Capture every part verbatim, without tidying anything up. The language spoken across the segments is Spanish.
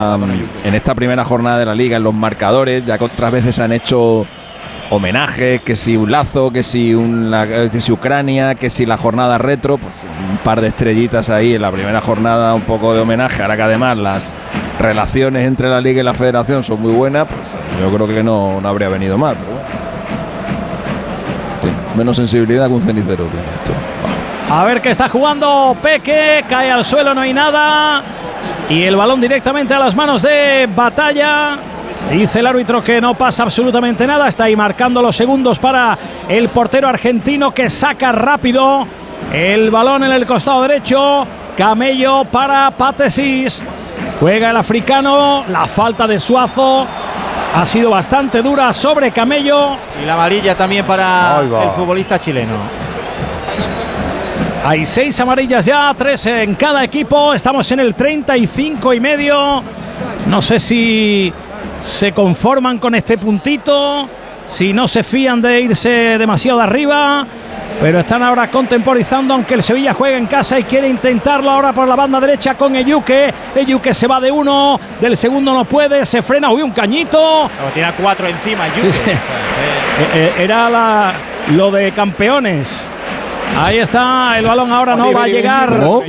en esta primera jornada de la Liga, en los marcadores, ya que otras veces han hecho homenajes, que si un Lazo, que si, un, la, que si Ucrania, que si la jornada retro, pues un par de estrellitas ahí en la primera jornada, un poco de homenaje, ahora que además las relaciones entre la Liga y la Federación son muy buenas, pues yo creo que no, no habría venido mal, pero bueno. Sí, menos sensibilidad que un cenicero tiene esto. A ver que está jugando Peque, cae al suelo, no hay nada, y el balón directamente a las manos de Batalla. Dice el árbitro que no pasa absolutamente nada. Está ahí marcando los segundos para el portero argentino, que saca rápido el balón en el costado derecho. Camello para Patesis. Juega el africano. La falta de Suazo ha sido bastante dura sobre Camello. Y la amarilla también para el futbolista chileno. Hay seis amarillas ya, tres en cada equipo. Estamos en el treinta y cinco y medio. No sé si se conforman con este puntito, si no se fían de irse demasiado de arriba, pero están ahora contemporizando, aunque el Sevilla juega en casa y quiere intentarlo ahora por la banda derecha con Eyuke. Eyuke se va de uno, del segundo no puede, se frena, uy, un cañito. No, tiene cuatro encima, Eyuke. Sí, sí. Eh, era la, lo de campeones. Ahí está, el balón ahora no va a llegar. ¿Cómo?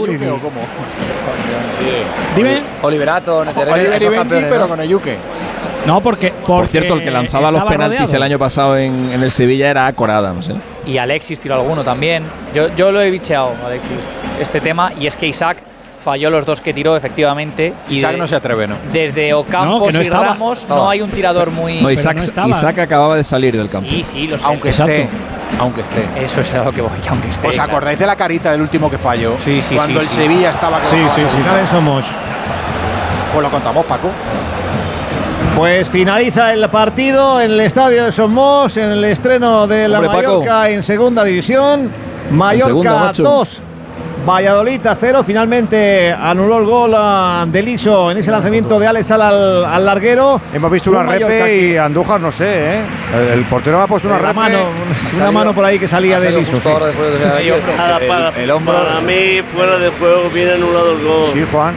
Dime. Oliverato, Neterere, esos campeones, pero con Eyuke. No, porque, porque por cierto, el que lanzaba los penaltis rodeado el año pasado en, en el Sevilla era Acor Adams, ¿eh? Y Alexis tiró alguno también. Yo, yo lo he bicheado, Alexis, este tema, y es que Isaac falló los dos que tiró, efectivamente. Y Isaac de, no se atreve, ¿no? Desde Ocampos no, no y estaba. Ramos no. no hay un tirador muy... No, Isaac, no Isaac acababa de salir del campo. Sí, sí, lo sé. Aunque Exacto. esté. Aunque esté. Eso es a lo que voy, aunque esté. ¿Os claro. acordáis de la carita del último que falló? Sí, sí, Cuando sí, el sí. Sevilla estaba... Sí, sí, sí, cada vez somos. Pues lo contamos, Paco. Pues finaliza el partido en el estadio de Somos, en el estreno de la Hombre, Mallorca Paco. en segunda división. Mallorca segunda, dos, Valladolid cero. Finalmente anuló el gol uh, de Liso en ese lanzamiento de Alex Sala al, al larguero. Hemos visto una Un Mallorca repe que- y Andújar, no sé, ¿eh? El, el portero ha puesto una Una repe. mano, una mano por ahí que salía de Liso. Sí. Nada, para, el hombro. para mí, fuera de juego, viene anulado el gol. Sí, Juan.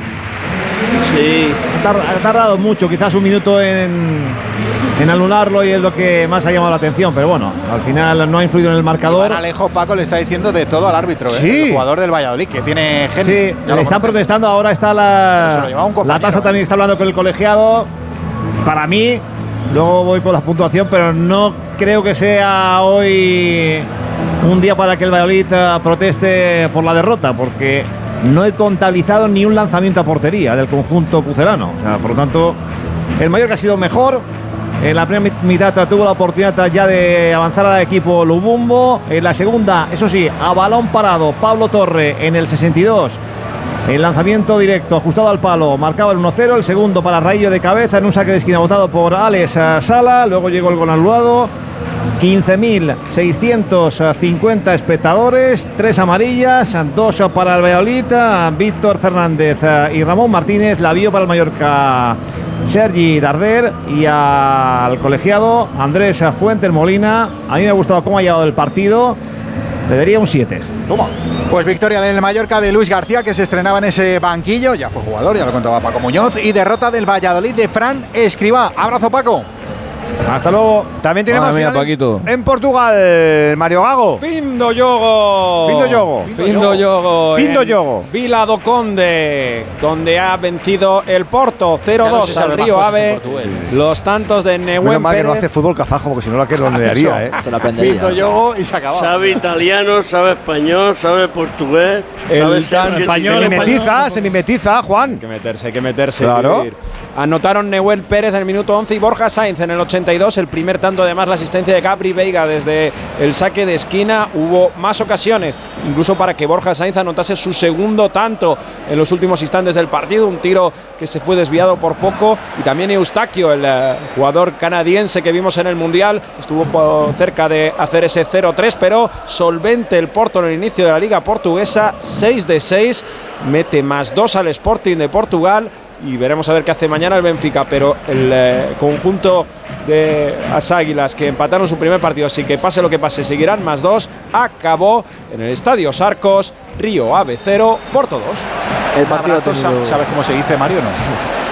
Sí. Ha tar- ha tardado mucho, quizás un minuto en, en anularlo, y es lo que más ha llamado la atención, pero bueno, al final no ha influido en el marcador. Iván Alejo, Paco, le está diciendo de todo al árbitro, ¿eh? Sí. El jugador del Valladolid, que tiene gen. Sí, Ya le lo están conocen. protestando, ahora está Pero se lo la, llevaba un la compañero, tasa ¿eh? también está hablando con el colegiado. Para mí, luego voy por la puntuación, pero no creo que sea hoy un día para que el Valladolid eh, proteste por la derrota, porque no he contabilizado ni un lanzamiento a portería del conjunto pucelano. O sea, por lo tanto, el Mallorca ha sido mejor. En la primera mitad tuvo la oportunidad ya de avanzar al equipo Lubumbo. En la segunda, eso sí, a balón parado, Pablo Torre en el sesenta y dos. El lanzamiento directo, ajustado al palo, marcaba el uno cero. El segundo para Raillo de cabeza en un saque de esquina votado por Alex Sala. Luego llegó el gol anulado. quince mil seiscientos cincuenta espectadores, tres amarillas, dos para el Valladolid, Víctor Fernández y Ramón Martínez. La vio para el Mallorca Sergi Darder, y al colegiado Andrés Fuentes Molina. A mí me ha gustado cómo ha llevado el partido, le daría un siete. Toma. Pues victoria del Mallorca de Luis García, que se estrenaba en ese banquillo, ya fue jugador, ya lo contaba Paco Muñoz, y derrota del Valladolid de Fran Escribá. Abrazo, Paco. Hasta luego. También tenemos Madre mía, final Paquito. en, en Portugal, Mario Gago. Findo Yogo. Findo Yogo. Findo Yogo. Findo en Yogo. Vila do Conde, donde ha vencido el Porto cero dos al Río Ave. Los tantos de Menos Nehuen mal que no hace Pérez. fútbol kazajo, porque si no la que lo haría, ¿eh? Findo Yogo y se acababa. Sabe italiano, sabe español, sabe portugués, El sabe tan ser- español, Se mimetiza, se mimetiza, Juan. Hay que meterse, hay que meterse. Claro. Vivir. Anotaron Nehuen Pérez en el minuto once y Borja Sainz en el ochenta y dos. El primer tanto, además, la asistencia de Gabri Veiga desde el saque de esquina. Hubo más ocasiones, incluso para que Borja Sainz anotase su segundo tanto en los últimos instantes del partido. Un tiro que se fue desviado por poco. Y también Eustaquio, el eh, jugador canadiense que vimos en el Mundial, estuvo por cerca de hacer ese cero tres, pero solvente el Porto en el inicio de la Liga Portuguesa. seis de seis, mete más dos al Sporting de Portugal. Y veremos a ver qué hace mañana el Benfica, pero el eh, conjunto de las Águilas, que empataron su primer partido, así que pase lo que pase, seguirán más dos. Acabó en el Estadio Sarcos, Río Ave cero, Porto dos. El partido. ¿Sabes cómo se dice, Mario? No.